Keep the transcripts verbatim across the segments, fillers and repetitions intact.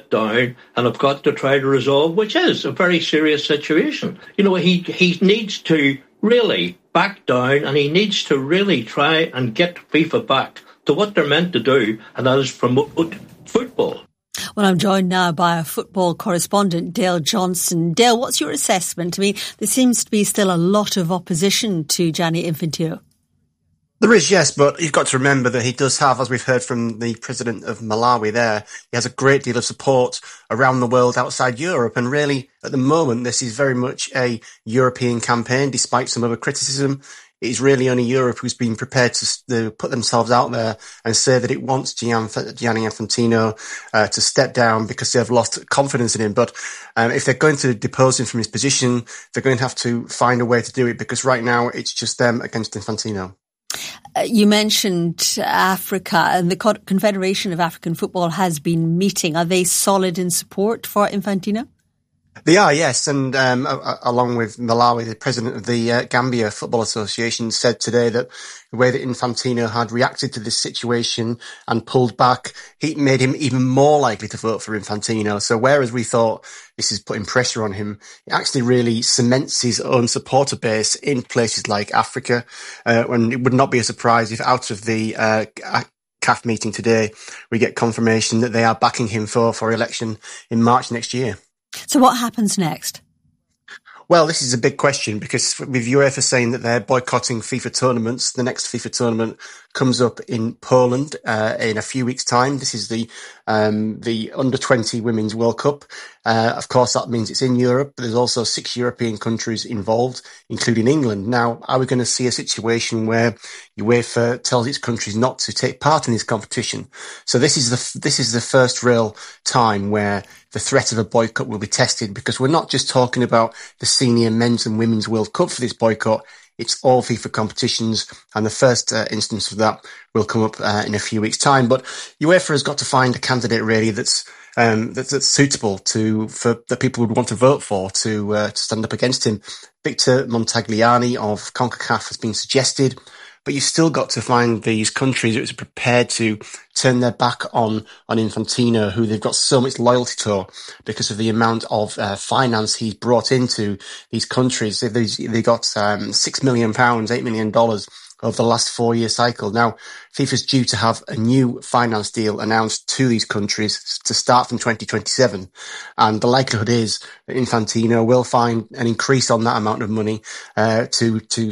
sit down and have got to try to resolve, which is a very serious situation. You know, he, he needs to really back down, and he needs to really try and get FIFA back to what they're meant to do, and that is promote football. Well, I'm joined now by a football correspondent, Dale Johnson. Dale, what's your assessment? I mean, there seems to be still a lot of opposition to Gianni Infantino. There is, yes, but you've got to remember that he does have, as we've heard from the president of Malawi there, he has a great deal of support around the world outside Europe. And really, at the moment, this is very much a European campaign, despite some other criticism. It's really only Europe who's been prepared to, to put themselves out there and say that it wants Gianni Infantino uh, to step down because they have lost confidence in him. But um, if they're going to depose him from his position, they're going to have to find a way to do it, because right now it's just them against Infantino. Uh, you mentioned Africa, and the Confederation of African Football has been meeting. Are they solid in support for Infantino? They are, yes, and um, along with Malawi, the president of the uh, Gambia Football Association said today that the way that Infantino had reacted to this situation and pulled back, he made him even more likely to vote for Infantino. So whereas we thought this is putting pressure on him, it actually really cements his own supporter base in places like Africa. Uh, and it would not be a surprise if out of the uh, C A F meeting today, we get confirmation that they are backing him for, for election in March next year. So what happens next? Well, this is a big question, because with UEFA saying that they're boycotting FIFA tournaments, the next FIFA tournament comes up in Poland uh, in a few weeks' time. This is the um, the under twenty Women's World Cup. Uh, of course, that means it's in Europe, but there's also six European countries involved, including England. Now, are we going to see a situation where UEFA tells its countries not to take part in this competition? So this is the this is the first real time where the threat of a boycott will be tested, because we're not just talking about the senior men's and women's World Cup for this boycott. It's all FIFA competitions, and the first uh, instance of that will come up uh, in a few weeks' time. But UEFA has got to find a candidate really that's um, that's, that's suitable to for that people would want to vote for to uh, to stand up against him. Victor Montagliani of CONCACAF has been suggested, but you've still got to find these countries that are prepared to turn their back on, on Infantino, who they've got so much loyalty to because of the amount of uh, finance he's brought into these countries. They, they got um, six million pounds, eight million dollars over the last four-year cycle. Now, FIFA's due to have a new finance deal announced to these countries to start from twenty twenty-seven. And the likelihood is that Infantino will find an increase on that amount of money uh, to to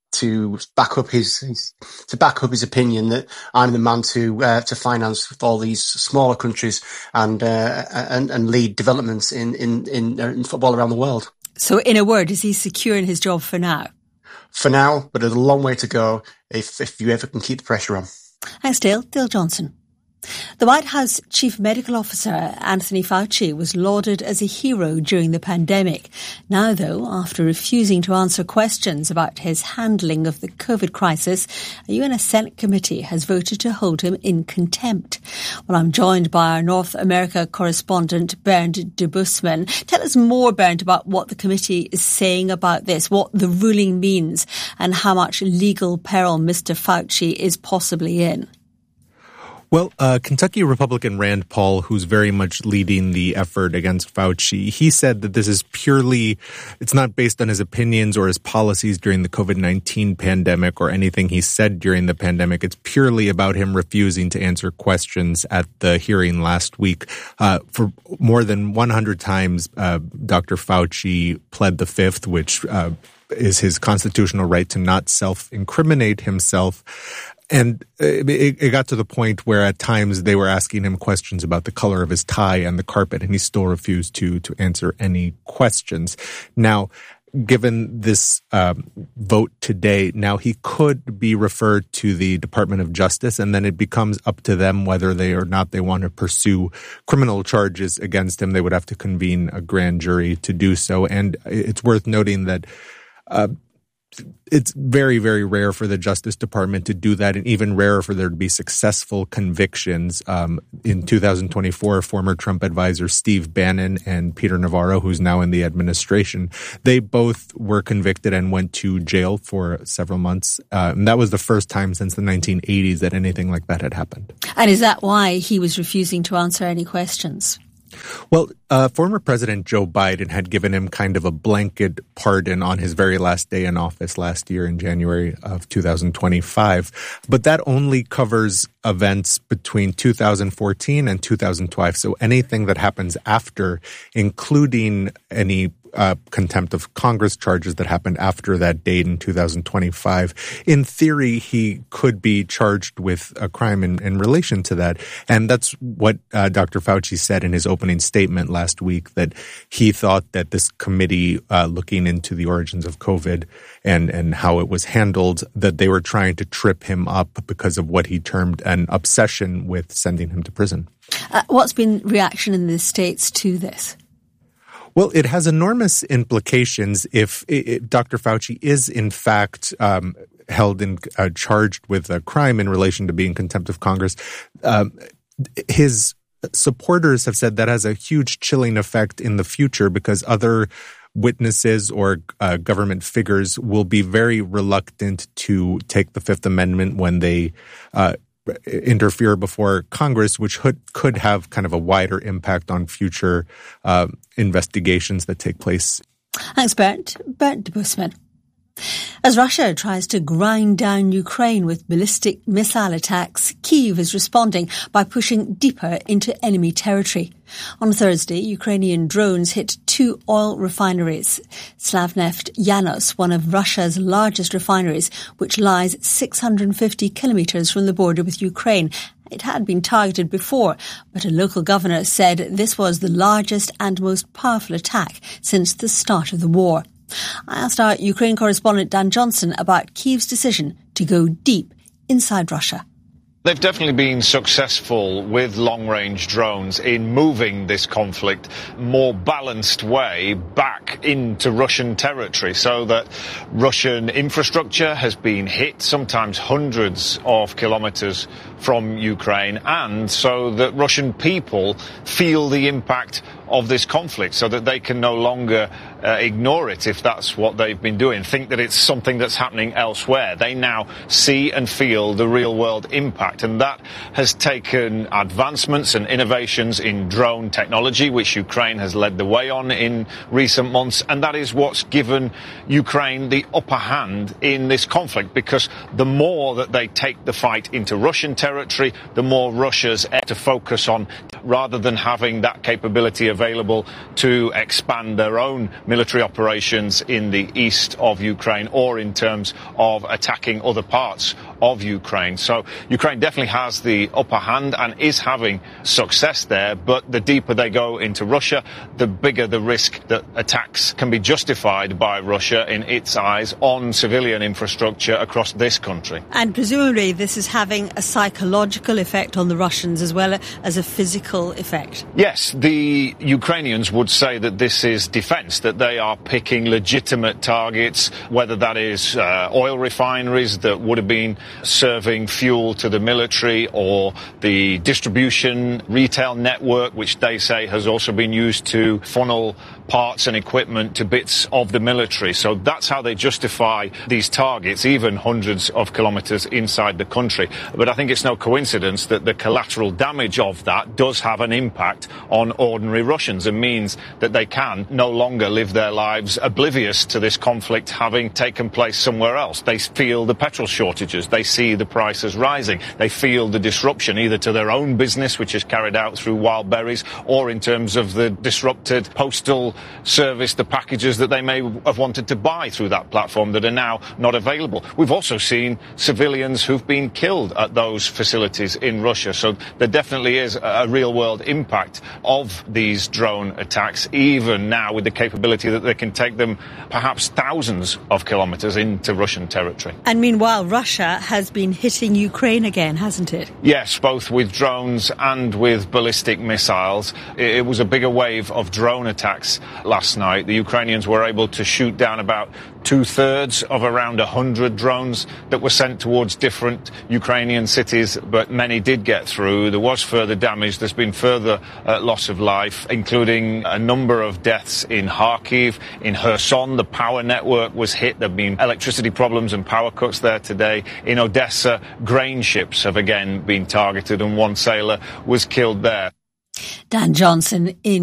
to back up his, his to back up his opinion that I'm the man to uh, to finance all these smaller countries and uh, and, and lead developments in in, in in football around the world. So, in a word, is he secure in his job for now? For now, but there's a long way to go if if you ever can keep the pressure on. Thanks, Dale. Dale Johnson. The White House Chief Medical Officer Anthony Fauci was lauded as a hero during the pandemic. Now, though, after refusing to answer questions about his handling of the COVID crisis, a U N S Senate committee has voted to hold him in contempt. Well, I'm joined by our North America correspondent, Bernd de Busman. Tell us more, Bernd, about what the committee is saying about this, what the ruling means, and how much legal peril Mister Fauci is possibly in. Well, uh, Kentucky Republican Rand Paul, who's very much leading the effort against Fauci, he said that this is purely, it's not based on his opinions or his policies during the COVID nineteen pandemic or anything he said during the pandemic. It's purely about him refusing to answer questions at the hearing last week. Uh, for more than one hundred times, uh, Doctor Fauci pled the fifth, which uh, is his constitutional right to not self-incriminate himself. And it, it got to the point where at times they were asking him questions about the color of his tie and the carpet, and he still refused to to answer any questions. Now, given this um, vote today, now he could be referred to the Department of Justice, and then it becomes up to them whether they or not they want to pursue criminal charges against him. They would have to convene a grand jury to do so. And it's worth noting that uh, it's very, very rare for the Justice Department to do that, and even rarer for there to be successful convictions. Um, in two thousand twenty-four, former Trump advisor Steve Bannon and Peter Navarro, who's now in the administration, they both were convicted and went to jail for several months. Uh, and that was the first time since the nineteen eighties that anything like that had happened. And is that why he was refusing to answer any questions? Well, uh, former President Joe Biden had given him kind of a blanket pardon on his very last day in office last year in January of two thousand twenty-five. But that only covers events between two thousand fourteen and two thousand twelve. So anything that happens after, including any Uh, contempt of Congress charges that happened after that date in two thousand twenty-five. In theory, he could be charged with a crime in, in relation to that. And that's what uh, Doctor Fauci said in his opening statement last week, that he thought that this committee uh, looking into the origins of COVID and, and how it was handled, that they were trying to trip him up because of what he termed an obsession with sending him to prison. Uh, what's been reaction in the States to this? Well, it has enormous implications if it, it, Doctor Fauci is, in fact, um, held and uh, charged with a crime in relation to being contempt of Congress. Um, his supporters have said that has a huge chilling effect in the future because other witnesses or uh, government figures will be very reluctant to take the Fifth Amendment when they uh interfere before Congress, which could, could have kind of a wider impact on future uh, investigations that take place. Thanks, Bert. Bert de Busman. As Russia tries to grind down Ukraine with ballistic missile attacks, Kyiv is responding by pushing deeper into enemy territory. On Thursday, Ukrainian drones hit two oil refineries. Slavneft Yanos, one of Russia's largest refineries, which lies six hundred fifty kilometres from the border with Ukraine. It had been targeted before, but a local governor said this was the largest and most powerful attack since the start of the war. I asked our Ukraine correspondent Dan Johnson about Kyiv's decision to go deep inside Russia. They've definitely been successful with long-range drones in moving this conflict more balanced way back into Russian territory, so that Russian infrastructure has been hit, sometimes hundreds of kilometers from Ukraine, and so that Russian people feel the impact of this conflict, so that they can no longer uh, ignore it if that's what they've been doing, think that it's something that's happening elsewhere. They now see and feel the real-world impact, and that has taken advancements and innovations in drone technology, which Ukraine has led the way on in recent months, and that is what's given Ukraine the upper hand in this conflict, because the more that they take the fight into Russian territory, the more Russia's to focus on, rather than having that capability available to expand their own military operations in the east of Ukraine or in terms of attacking other parts of Ukraine. So Ukraine definitely has the upper hand and is having success there, but the deeper they go into Russia, the bigger the risk that attacks can be justified by Russia in its eyes on civilian infrastructure across this country. And presumably this is having a psychological effect on the Russians as well as a physical effect. Yes, the Ukrainians would say that this is defense, that they are picking legitimate targets, whether that is uh, oil refineries that would have been serving fuel to the military, or the distribution retail network, which they say has also been used to funnel parts and equipment to bits of the military. So that's how they justify these targets, even hundreds of kilometres inside the country. But I think it's no coincidence that the collateral damage of that does have an impact on ordinary Russians, and means that they can no longer live their lives oblivious to this conflict having taken place somewhere else. They feel the petrol shortages, they see the prices rising, they feel the disruption either to their own business, which is carried out through wild berries, or in terms of the disrupted postal service, the packages that they may have wanted to buy through that platform that are now not available. We've also seen civilians who've been killed at those facilities in Russia. So there definitely is a real-world impact of these drone attacks, even now with the capability that they can take them perhaps thousands of kilometres into Russian territory. And meanwhile, Russia has been hitting Ukraine again, hasn't it? Yes, both with drones and with ballistic missiles. It was a bigger wave of drone attacks last night. The Ukrainians were able to shoot down about two-thirds of around one hundred drones that were sent towards different Ukrainian cities, but many did get through. There was further damage. There's been further uh, loss of life, including a number of deaths in Kharkiv. In Kherson, the power network was hit. There have been electricity problems and power cuts there today. In Odessa, grain ships have again been targeted, and one sailor was killed there. Dan Johnson in